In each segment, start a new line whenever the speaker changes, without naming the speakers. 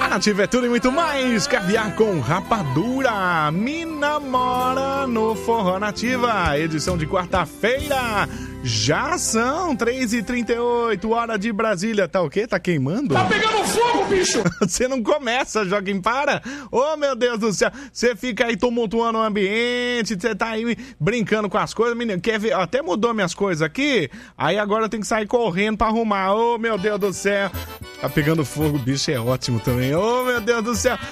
Nativa é tudo e muito mais. Caviar com rapadura. Me namora no Forró Nativa. Edição de quarta-feira. Já são 3h38, hora de Brasília. Tá o quê? Tá queimando?
Tá pegando fogo, bicho!
Você não começa, Joaquim, para. Oh, meu Deus do céu. Você fica aí tumultuando o ambiente, você tá aí brincando com as coisas. Menino, quer ver? Até mudou minhas coisas aqui. Aí agora eu tenho que sair correndo pra arrumar. Oh, meu Deus do céu. Tá pegando fogo, bicho, é ótimo também. Oh, meu Deus do céu.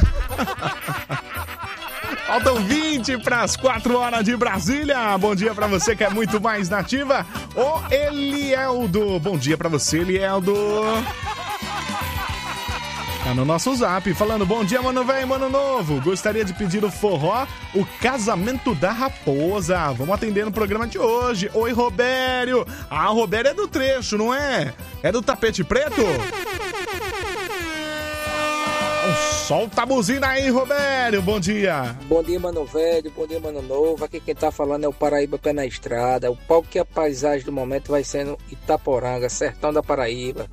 Faltam 20 para as 4 horas de Brasília. Bom dia pra você que é muito mais nativa. Ô Elieldo. Bom dia pra você, Elieldo. Tá no nosso zap falando: bom dia, mano velho, mano novo. Gostaria de pedir o forró, o Casamento da Raposa. Vamos atender no programa de hoje. Oi, Robério. Ah, o Robério é do trecho, não é? É do Tapete Preto? Solta a buzina aí, Robério, bom dia.
Bom dia, mano velho, bom dia, mano novo. Aqui quem tá falando é o Paraíba Pé na Estrada. O palco que a paisagem do momento vai sendo Itaporanga, sertão da Paraíba.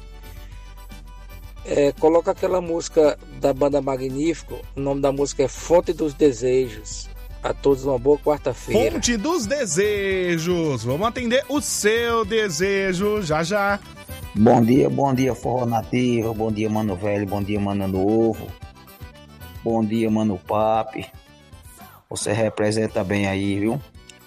Coloca aquela música da banda Magnífico. O nome da música é Fonte dos Desejos. A todos uma boa quarta-feira.
Fonte dos Desejos. Vamos atender o seu desejo já já.
Bom dia, Forró Nativa. Bom dia, mano velho. Bom dia, mano novo. Bom dia, mano Papi. Você representa bem aí, viu?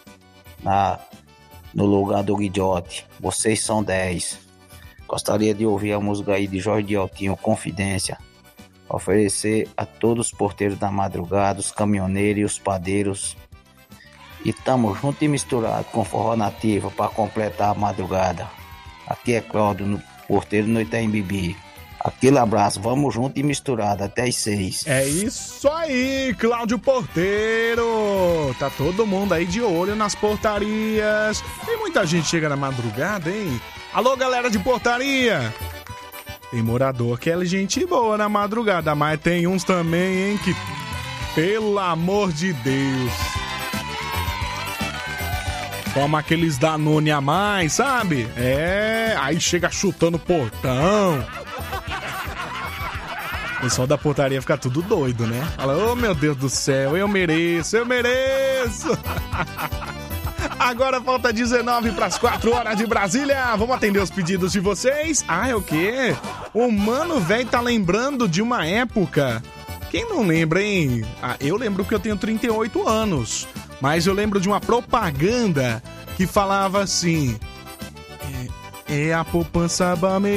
No lugar do Guidote. Vocês são 10. Gostaria de ouvir a música aí de Jorge de Altinho, Confidência. Oferecer a todos os porteiros da madrugada, os caminhoneiros e os padeiros. E tamo junto e misturado com Forró Nativa para completar a madrugada. Aqui é Cláudio, no porteiro no Itaim Bibi. Aquele abraço, vamos junto e misturado até as 6.
É isso aí, Cláudio Porteiro. Tá todo mundo aí de olho nas portarias. Tem muita gente que chega na madrugada, hein? Alô, galera de portaria. Tem morador que é gente boa na madrugada, mas tem uns também, hein, que, pelo amor de Deus, toma aqueles Danone a mais, sabe? Aí chega chutando o portão. O pessoal da portaria fica tudo doido, né? Fala: oh, meu Deus do céu, eu mereço. Agora falta 19 para as 4 horas de Brasília. Vamos atender os pedidos de vocês. É o quê? O mano velho tá lembrando de uma época. Quem não lembra, hein? Eu lembro que eu tenho 38 anos. Mas eu lembro de uma propaganda que falava assim: é a poupança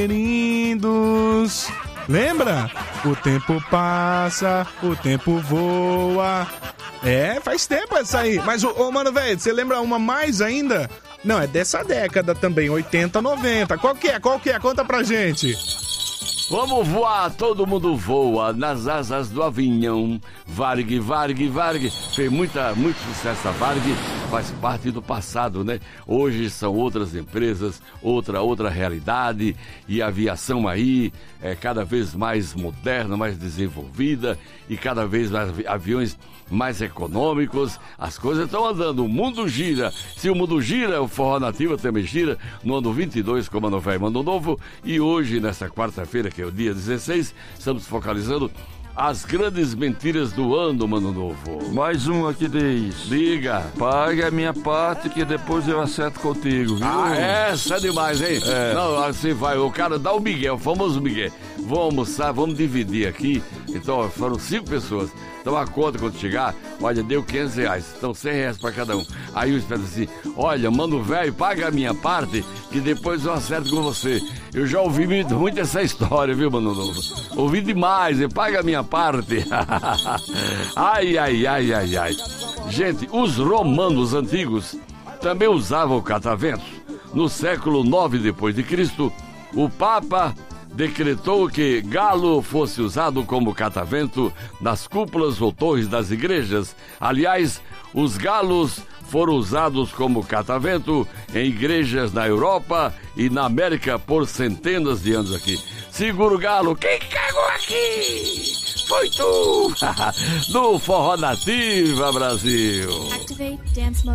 Bamerindos. Lembra? O tempo passa, o tempo voa. Faz tempo essa aí. Mas, mano, velho, você lembra uma mais ainda? Não, é dessa década também, 80, 90. Qual que é? Conta pra gente.
Vamos voar, todo mundo voa nas asas do avião. Varg, Varg, Varg. Fez muito sucesso a Varg, faz parte do passado, né? Hoje são outras empresas, outra realidade. E a aviação aí é cada vez mais moderna, mais desenvolvida. E cada vez mais aviões mais econômicos. As coisas estão andando, o mundo gira. Se o mundo gira, o Forró Nativa também gira. No ano 22, como ano velho, ano novo. E hoje, nessa quarta-feira, que é o dia 16, estamos focalizando as grandes mentiras do ano, mano novo.
Mais uma que diz:
diga.
Pague a minha parte que depois eu acerto contigo, viu?
Essa é demais, hein? Não, assim vai, o cara dá o Miguel, o famoso Miguel. Vamos almoçar, vamos dividir aqui. Então, foram 5 pessoas. Então, a conta quando chegar, olha, deu R$500. Então, R$100 pra cada um. Aí o espera assim: olha, mano velho, paga a minha parte que depois eu acerto com você. Eu já ouvi muito essa história, viu, mano novo? Ouvi demais, paga a minha parte. Ai. Gente, os romanos antigos também usavam cataventos. No século 9 depois de Cristo, o Papa decretou que galo fosse usado como catavento nas cúpulas ou torres das igrejas. Aliás, os galos foram usados como catavento em igrejas na Europa e na América por centenas de anos aqui. Segura o galo, quem cagou aqui? Foi tu! Do Forró Nativa, Brasil!
Activate Dance Mode.